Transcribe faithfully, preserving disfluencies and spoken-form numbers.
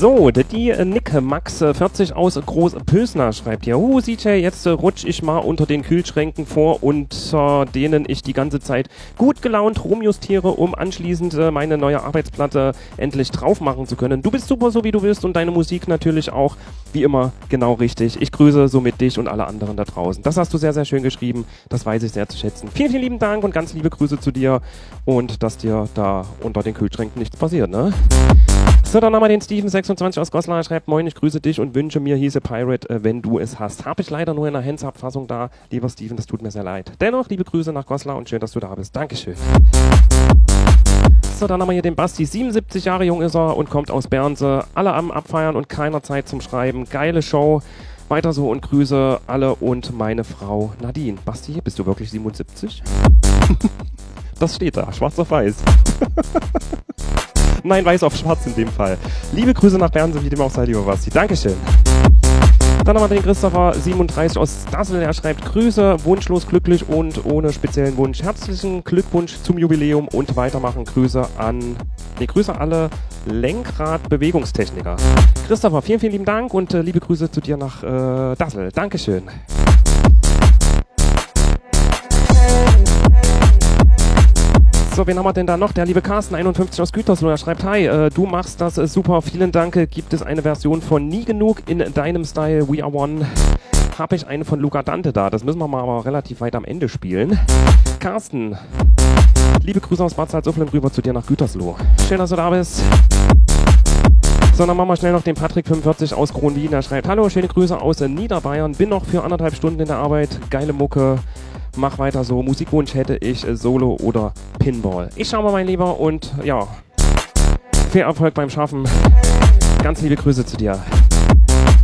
So, die äh, Nick Max äh, vierzig aus Großpösner schreibt hier: Huh, C J, jetzt äh, rutsch ich mal unter den Kühlschränken vor, unter denen ich die ganze Zeit gut gelaunt rumjustiere, um anschließend äh, meine neue Arbeitsplatte endlich drauf machen zu können. Du bist super, so wie du bist, und deine Musik natürlich auch, wie immer, genau richtig. Ich grüße somit dich und alle anderen da draußen. Das hast du sehr, sehr schön geschrieben. Das weiß ich sehr zu schätzen. Vielen, vielen lieben Dank und ganz liebe Grüße zu dir und dass dir da unter den Kühlschränken nichts passiert, ne? So, dann haben wir den Steven sechsundzwanzig aus Goslar, schreibt: Moin, ich grüße dich und wünsche mir hieße Pirate, äh, wenn du es hast. Habe ich leider nur in der Hands-Up-Fassung da. Lieber Steven, das tut mir sehr leid. Dennoch, liebe Grüße nach Goslar und schön, dass du da bist. Dankeschön. So, dann haben wir hier den Basti, siebenundsiebzig Jahre jung ist er und kommt aus Bernse. Alle am Abfeiern und keiner Zeit zum Schreiben. Geile Show. Weiter so und Grüße alle und meine Frau Nadine. Basti, bist du wirklich siebenundsiebzig? Das steht da, schwarz auf weiß. Nein, weiß auf schwarz in dem Fall. Liebe Grüße nach Bernse, wie dem auch sei, lieber Basti. Dankeschön. Dann haben wir den Christopher, siebenunddreißig aus Dassel. Er schreibt: Grüße, wunschlos glücklich und ohne speziellen Wunsch. Herzlichen Glückwunsch zum Jubiläum und weitermachen. Grüße an, nee, Grüße alle Lenkrad-Bewegungstechniker. Christopher, vielen, vielen lieben Dank und äh, liebe Grüße zu dir nach äh, Dassel. Dankeschön. So, wen haben wir denn da noch? Der liebe Carsten, einundfünfzig aus Gütersloh. Er schreibt: Hi, äh, du machst das äh, super, vielen Dank. Gibt es eine Version von Nie Genug in deinem Style, We Are One? Habe ich eine von Luca Dante da. Das müssen wir mal aber relativ weit am Ende spielen. Carsten, liebe Grüße aus Bad Salzuflen rüber zu dir nach Gütersloh. Schön, dass du da bist. So, dann machen wir schnell noch den Patrick, fünfundvierzig aus Kronwien. Er schreibt: Hallo, schöne Grüße aus äh, Niederbayern. Bin noch für anderthalb Stunden in der Arbeit. Geile Mucke. Mach weiter so. Musikwunsch hätte ich äh, Solo oder Pinball. Ich schau mal, mein Lieber, und ja, viel Erfolg beim Schaffen. Ganz liebe Grüße zu dir.